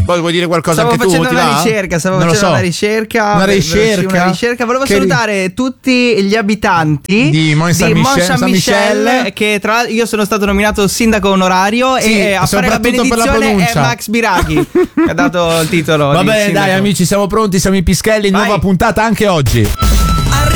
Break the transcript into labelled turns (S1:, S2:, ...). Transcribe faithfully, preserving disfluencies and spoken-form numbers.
S1: Poi vuoi dire qualcosa
S2: stavo
S1: anche tu?
S2: facendo
S1: Ti
S2: una
S1: va?
S2: ricerca, stavo
S1: Non lo
S2: facendo
S1: so.
S2: una ricerca.
S1: Una
S2: Sì,
S1: ricerca.
S2: una ricerca. Volevo
S1: Che
S2: salutare tutti gli abitanti
S1: Di Mont Saint-Michel,
S2: Saint-Michel,
S1: Saint-Michel.
S2: che tra l'altro io sono stato nominato sindaco onorario
S1: Sì,
S2: e a fare la
S1: soprattutto per la
S2: benedizione è
S1: pronuncia.
S2: Max Biraghi che ha dato il titolo.
S1: Va
S2: di
S1: bene,
S2: sindaco.
S1: dai amici, siamo pronti, siamo i Pischelli,
S2: Vai.
S1: nuova puntata anche oggi.